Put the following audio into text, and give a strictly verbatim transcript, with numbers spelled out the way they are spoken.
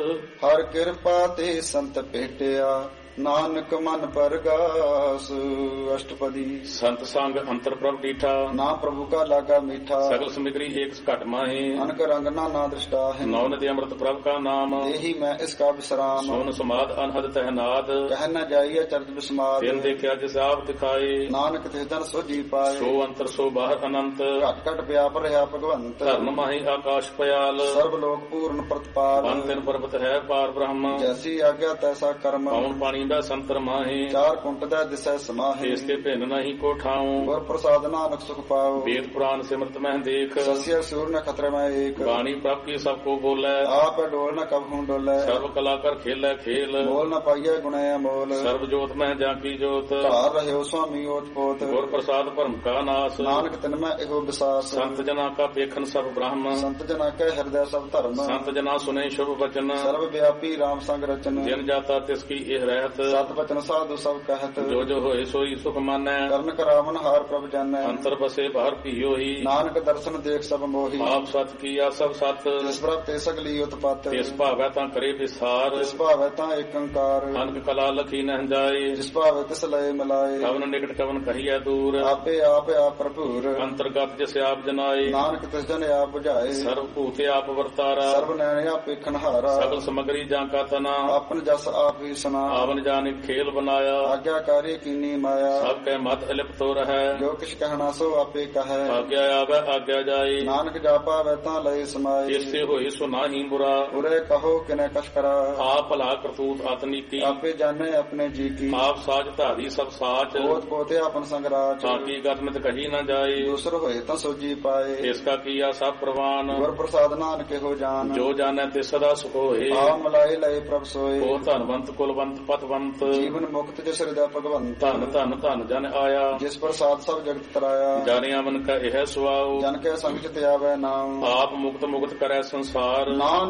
ਹਰ ਕਿਰਪਾ ਤੇ ਸੰਤ ਭੇਟਿਆ, ਨਾਨਕ ਮਨ ਪਰਗਾਸ। ਅਸ਼ਟਪਦੀ। ਸੰਤ ਸੰਗ ਅੰਤਰ ਪ੍ਰਭ ਡੀਠਾ, ਨਾ ਪ੍ਰਭੂ ਕਾ ਲਾਗਾ ਮੀਠਾ। ਸਗਲ ਸਮਿਗਰੀ ਏਕ ਘਟ ਮਾਹੇ, ਅਨਕ ਰੰਗ ਨਾ ਨਾ ਦ੍ਰਿਸ਼ਟਾ ਹੈ। ਨੌ ਨਦੀ ਅੰਮ੍ਰਿਤ ਪ੍ਰਭ ਕਾ ਨਾਮ, ਇਹੀ ਮੈਂ ਇਸ ਕਾ ਵਿਸਰਾਮ। ਸੋਨ ਸਮਾਦ ਅਨਹਦ ਤਹਿਨਾਦ, ਕਹਿ ਨ ਜਾਈਏ ਚਰਜ ਬਿਸਮਾਦ। ਦਿਨ ਦੇਖਿਆ ਜਿਸ ਆਪ ਦਿਖਾਏ, ਨਾਨਕ ਤੇ ਜਨ ਸੋਜੀ ਪਾਏ। ਸੋ ਅੰਤਰ ਸੋ ਬਾਹਰ ਅਨੰਤ, ਘਟ ਘਟ ਵਿਆਪ ਰਿਹਾ ਭਗਵੰਤ। ਧਰਨ ਮਾਹੀ ਆਕਾਸ਼ ਪਯਾਲ, ਸਰਬ ਲੋਕ ਪੂਰਨ ਪ੍ਰਤਪਾਲ। ਬੰਨ ਤਿਨ ਪਰਬਤ ਹੈ ਪਾਰ ਬ੍ਰਹਮ, ਜੈਸੀ ਆਗਿਆ ਤੈਸਾ ਕਰਮ। ਪਉਣ ਪਾਣੀ ਦਾ ਸੰਤਰ ਮਾਹੇ, ਚਾਰ ਕੁੰਟ ਦਾ ਦਿਸੈ ਸਮਾਹੇ। ਇਸ ਤੇ ਭਿੰਨ ਨਹੀਂ ਕੋ ਠਾਉ, ਗੁਰ ਪ੍ਰਸਾਦ ਨਾਨਕ ਸੁਖ ਪਾਓ। ਵੇਦ ਪੁਰਾਨ ਸਿਮਰਤ ਮਹਿ ਦੇਖ, ਸਸਿਆ ਸੂਰ ਨ ਖਤਰੇ ਮੈਂ ਏਕ। ਬਾਣੀ ਪ੍ਰਭ ਕੀ ਸਭ ਕੋ ਬੋਲੇ, ਆਪ ਡੋਲ ਨ ਕਬ ਹੂੰ ਡੋਲੇ। ਸਰਬ ਕਲਾ ਕਰ ਖੇਲੇ ਖੇਲ, ਬੋਲ ਨ ਪਾਈਏ ਗੁਣੇ ਅਮੋਲ। ਸਰਬ ਜੋਤ ਮਹਿ ਜਾਂ ਕੀ ਜੋਤ, ਘਰ ਰਹਿਓ ਸੁਆਮੀ ਓਤ ਪੋਤ। ਗੁਰ ਪ੍ਰਸਾਦ ਭਰਮ ਕਾ ਨਾਸ, ਨਾਨਕ ਤਿਨ ਮੈਂ ਇਹੋ ਵਿਸਾਸ। ਸੰਤ ਜਨਾ ਕਾ ਪੇਖਨ ਸਭ ਬ੍ਰਹਮ, ਸੰਤ ਜਨਾ ਕੈ ਹਿਰਦੈ ਸਭ ਧਰਮ। ਸੰਤ ਜਨਾ ਸੁਨੇ ਸ਼ੁਭ ਬਚਨ, ਸਰਬ ਵਿਆਪੀ ਰਾਮ ਸੰਗ ਰਚਨ। ਜਿਨ ਜਾਤਾ ਤਿਸ ਕੀ ਇਹ ਰਹਿਤ, ਸਤ ਬਚਨ ਸਾਧੂ ਸਭ ਕਹਿਤ। ਜੋ ਜੋ ਹੋਏ ਸੋਈ ਸੁਖ ਮਾਨੈ, ਕਰਨ ਕਰਾਵਨ ਹਾਰ ਪ੍ਰਭ ਜਾਣੈ। ਅੰਤਰ ਬਸੇ ਬਾਹਰ ਭੀਓ ਹੀ, ਨਾਨਕ ਦਰਸ਼ਨ ਦੇਖ ਸਭ ਮੋਹੀ। ਆਪ ਸਤ ਕੀਆ ਸਭ ਸਤ, ਜਿਸ ਪ੍ਰਭ ਤੇ ਸਗਲੀ ਉਤਪਤ। ਤਿਸ ਭਾਵੈ ਤਾਂ ਕਰੇ ਵਿਸਾਰ, ਜਿਸ ਭਾਵੈ ਤਾਂ ਏਕ ਓੰਕਾਰ। ਅਨਕ ਕਲਾ ਲਖੀ ਨਹਿ ਜਾਏ, ਜਿਸ ਭਾਵੈ ਤਿਸ ਲਏ ਮਿਲਾਏ। ਕਵਨ ਨਿਕਟ ਕਵਨ ਕਹੀਐ ਦੂਰ, ਆਪੇ ਆਪ ਆਪ ਭਰਪੂਰ। ਅੰਤਰਗਤ ਜਿਸ ਆਪ ਜਨਾਏ, ਨਾਨਕ ਤਿਸ ਜਨ ਆਪ ਬੁਝਾਏ। ਸਰਬ ਭੂਤੇ ਆਪ ਵਰਤਾਰਾ, ਸਰਬ ਨੈਣ ਆਪ ਵੇਖਣ ਹਾਰਾ। ਸਗਲ ਸਮਗਰੀ ਜਾਂ ਕਾ ਤਨਾ, ਆਪਨ ਜਸ ਆਪ ਹੀ ਸੁਨਾ। ਆਵਨ ਜਾਨਿ ਖੇਲ ਬਨਾਇਆ, ਆਗਿਆਕਾਰੀ ਕੀਨੀ ਮਾਇਆ। ਸਭ ਕੈ ਮਤ ਅਲਿਪਤੋ ਰਹੈ, ਜੋ ਕਿਛ ਕਹਿਣਾ ਸੋ ਆਪੇ ਕਹੈ। ਆਗਿਆ ਆਵੈ ਆਗਿਆ ਜਾਏ, ਨਾਨਕ ਜਾਪਾ ਵੈ ਤਾਂ ਲਏ ਸਮਾਏ। ਜਿਸ ਤੇ ਹੋਏ ਸੋ ਨਾਹੀ ਬੁਰਾ, ਉਰੇ ਕਹੋ ਕਿਨੈ ਕਛ ਕਰਾ। ਆਪ ਭਲਾ ਕਰਤੂਤ ਅਤਨੀਤੀ, ਆਪੇ ਜਾਣੇ ਆਪਣੇ ਜੀ ਕੀ। ਆਪ ਸਾਜ ਧਾਰੀ ਸਭ ਸਾਚ, ਪੋਤ ਪੋਤੇ ਆਪਨ ਸੰਗ ਰਾਜ। ਤਾਂ ਕੀ ਗਤਮਿਤ ਕਹੀ ਨਾ ਜਾਏ, ਦੂਸਰ ਹੋਏ ਤਾਂ ਸੋਜੀ ਪਾਏ। ਇਸ ਕਾ ਕੀਆ ਸਭ ਪ੍ਰਵਾਨ, ਗੁਰ ਪ੍ਰਸਾਦ ਨਾਨਕ ਇਹੋ ਜਾਨ। ਜੋ ਜਾਣੈ ਤੇ ਸਦਾ ਸੁਖ ਹੋਏ, ਆ ਮਲਾਏ ਲਏ ਪ੍ਰਭ ਸੋਏ। ਉਹ ਧਨਵੰਤ ਕੁਲਵੰਤ ਪਤਵੰਤ, ਜੀਵਨ ਮੁਕਤ ਜਿਸ ਹਿਰਦੈ ਭਗਵੰਤ। ਧਨ ਧਨ ਧਨ ਜਨ ਆਇਆ, ਜਿਸ ਪ੍ਰਸਾਦ ਸਭ ਜਗਤ ਤਰਾਇਆ। ਜਾਣਿਆ ਮਨ ਕਾ ਇਹ ਸੁਆਉ, ਜਨ ਕੇ ਸੰਗ ਚ ਧਿਆਵੈ ਨਾਮ। ਆਪ ਮੁਕਤ ਮੁਕਤ ਕਰੈ ਸੰਸਾਰ। ਨਾਮ